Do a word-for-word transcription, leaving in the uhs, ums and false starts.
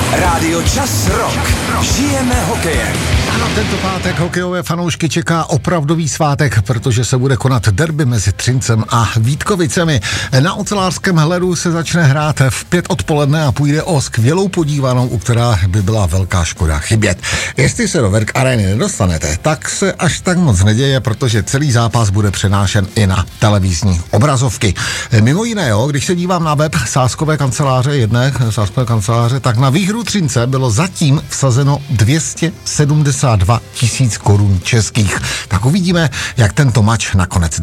Rádio Čas Rock. Žijeme hokejem. Ano, tento pátek hokejové fanoušky čeká opravdový svátek, protože se bude konat derby mezi Třincem a Vítkovicemi. Na ocelářském hledu se začne hrát v pět odpoledne a půjde o skvělou podívanou, u která by byla velká škoda chybět. Jestli se do Werk Areny nedostanete, tak se až tak moc neděje, protože celý zápas bude přenášen i na televizní obrazovky. Mimo jiné, jo, když se dívám na web Sázkové kanceláře, jedné Sázkové kanceláře, tak na výhru Třince bylo zatím vsazeno dvě stě sedmdesát dva tisíc korun českých. Tak uvidíme, jak tento mač nakonec